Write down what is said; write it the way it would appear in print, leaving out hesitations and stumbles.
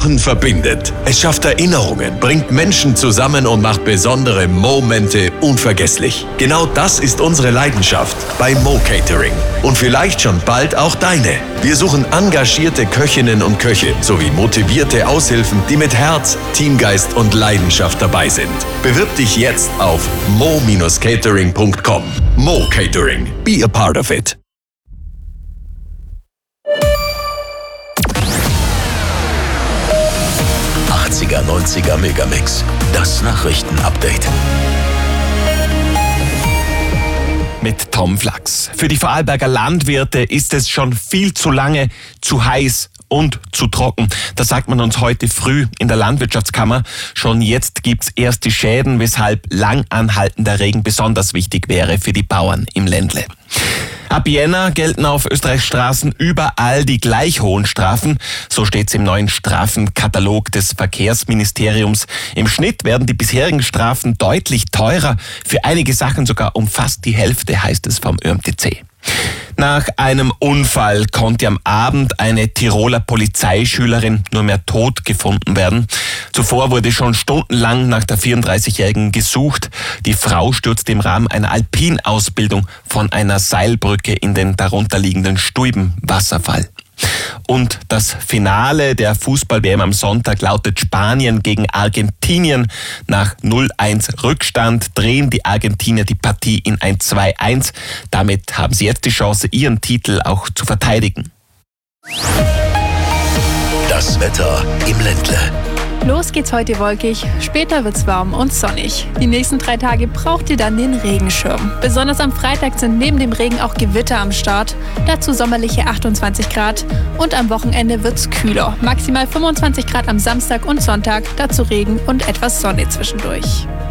Kochen verbindet. Es schafft Erinnerungen, bringt Menschen zusammen und macht besondere Momente unvergesslich. Genau das ist unsere Leidenschaft bei Mo Catering. Und vielleicht schon bald auch deine. Wir suchen engagierte Köchinnen und Köche sowie motivierte Aushilfen, die mit Herz, Teamgeist und Leidenschaft dabei sind. Bewirb dich jetzt auf mo-catering.com. Mo Catering. Be a part of it. »80er, 90er Megamix. Das Nachrichtenupdate.« Mit Tom Flachs. Für die Vorarlberger Landwirte ist es schon viel zu lange zu heiß und zu trocken. Das sagt man uns heute früh in der Landwirtschaftskammer. Schon jetzt gibt's erste Schäden, weshalb lang anhaltender Regen besonders wichtig wäre für die Bauern im Ländle. Ab Jänner gelten auf Österreichs Straßen überall die gleich hohen Strafen. So steht's im neuen Strafenkatalog des Verkehrsministeriums. Im Schnitt werden die bisherigen Strafen deutlich teurer. Für einige Sachen sogar um fast die Hälfte, heißt es vom ÖMTC. Nach einem Unfall konnte am Abend eine Tiroler Polizeischülerin nur mehr tot gefunden werden. Zuvor wurde schon stundenlang nach der 34-Jährigen gesucht. Die Frau stürzte im Rahmen einer Alpinausbildung von einer Seilbrücke in den darunterliegenden Stuiben-Wasserfall. Und das Finale der Fußball-WM am Sonntag lautet Spanien gegen Argentinien. Nach 0-1 Rückstand drehen die Argentinier die Partie in ein 2-1. Damit haben sie jetzt die Chance, ihren Titel auch zu verteidigen. Das Wetter im Ländle. Los geht's heute wolkig, später wird's warm und sonnig. Die nächsten 3 Tage braucht ihr dann den Regenschirm. Besonders am Freitag sind neben dem Regen auch Gewitter am Start. Dazu sommerliche 28 Grad. Und am Wochenende wird's kühler. Maximal 25 Grad am Samstag und Sonntag. Dazu Regen und etwas Sonne zwischendurch.